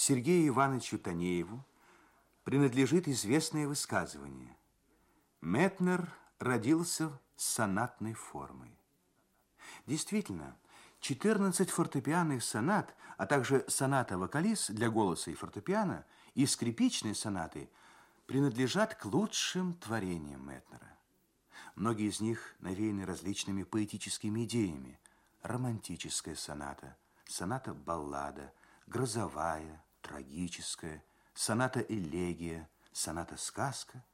Сергею Ивановичу Танееву принадлежит известное высказывание: Метнер родился с сонатной формой. Действительно, 14 фортепианных сонат, а также соната вокалис для голоса и фортепиано и скрипичные сонаты принадлежат к лучшим творениям Метнера. Многие из них навеяны различными поэтическими идеями: романтическая соната, соната-баллада, грозовая, трагическая, соната-элегия, соната-сказка.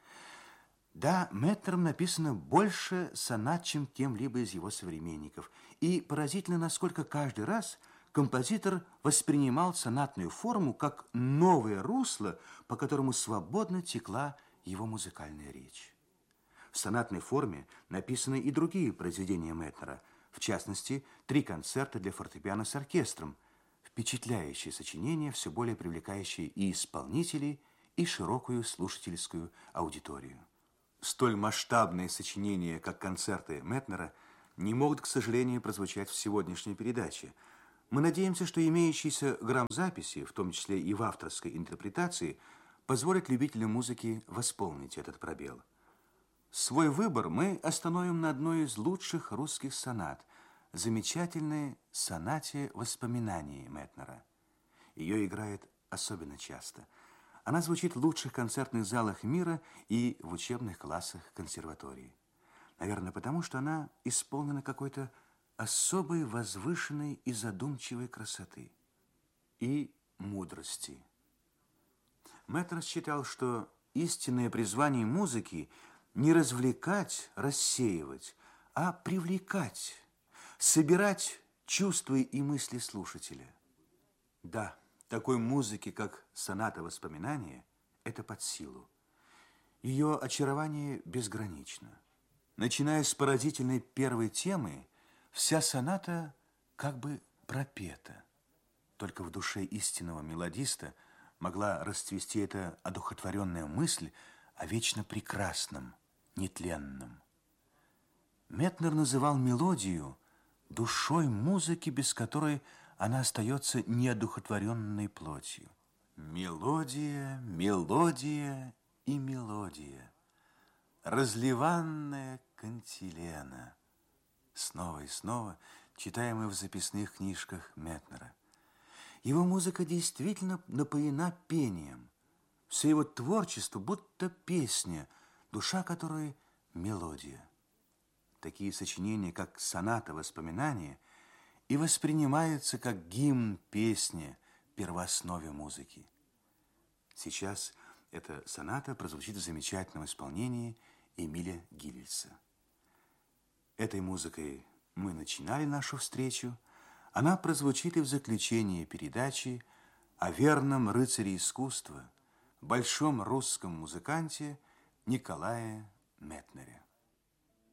Да, Метнером написано больше сонат, чем кем-либо из его современников. И поразительно, насколько каждый раз композитор воспринимал сонатную форму как новое русло, по которому свободно текла его музыкальная речь. В сонатной форме написаны и другие произведения Метнера, в частности, 3 концерта для фортепиано с оркестром, впечатляющее сочинение, все более привлекающее и исполнителей, и широкую слушательскую аудиторию. Столь масштабные сочинения, как концерты Метнера, не могут, к сожалению, прозвучать в сегодняшней передаче. Мы надеемся, что имеющиеся грамзаписи, в том числе и в авторской интерпретации, позволят любителям музыки восполнить этот пробел. Свой выбор мы остановим на одной из лучших русских сонат, замечательной сонате «Воспоминания» Метнера. Ее играет особенно часто. Она звучит в лучших концертных залах мира и в учебных классах консерватории. Наверное, потому что она исполнена какой-то особой, возвышенной и задумчивой красоты и мудрости. Метнер считал, что истинное призвание музыки не развлекать, рассеивать, а привлекать, собирать чувства и мысли слушателя. Да, такой музыки, как соната «Воспоминания», это под силу. Ее очарование безгранично. Начиная с поразительной первой темы, вся соната как бы пропета. Только в душе истинного мелодиста могла расцвести эта одухотворенная мысль о вечно прекрасном, нетленном. Метнер называл мелодию душой музыки, без которой она остается неодухотворенной плотью. Мелодия, мелодия и мелодия, разливанная кантилена. Снова и снова читаем мы в записных книжках Метнера. Его музыка действительно напоена пением. Все его творчество будто песня, душа которой мелодия. Такие сочинения, как соната «Воспоминания», и воспринимаются как гимн песни, первооснове музыки. Сейчас эта соната прозвучит в замечательном исполнении Эмиля Гивельса. Этой музыкой мы начинали нашу встречу. Она прозвучит и в заключении передачи о верном рыцаре искусства, большом русском музыканте Николае Метнере.